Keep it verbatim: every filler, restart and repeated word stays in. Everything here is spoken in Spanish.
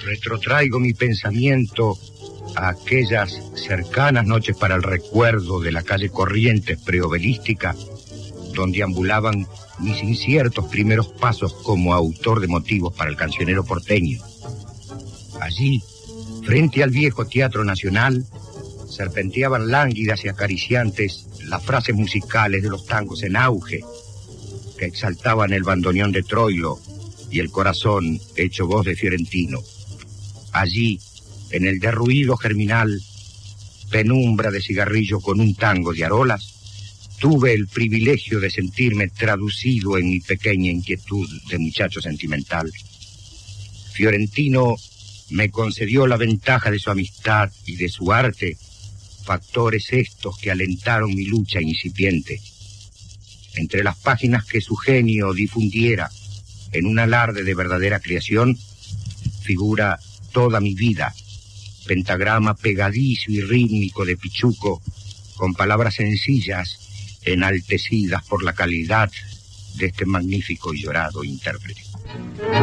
Retrotraigo mi pensamiento a aquellas cercanas noches para el recuerdo de la calle Corrientes preobelística, donde ambulaban mis inciertos primeros pasos como autor de motivos para el cancionero porteño. Allí, frente al viejo Teatro Nacional, serpenteaban lánguidas y acariciantes las frases musicales de los tangos en auge, que exaltaban el bandoneón de Troilo y el corazón hecho voz de Fiorentino. Allí, en el derruido germinal, penumbra de cigarrillo con un tango de arolas, tuve el privilegio de sentirme traducido en mi pequeña inquietud de muchacho sentimental. Fiorentino me concedió la ventaja de su amistad y de su arte, factores estos que alentaron mi lucha incipiente. Entre las páginas que su genio difundiera en un alarde de verdadera creación, figura toda mi vida, pentagrama pegadizo y rítmico de Pichuco, con palabras sencillas, enaltecidas por la calidad de este magnífico y llorado intérprete.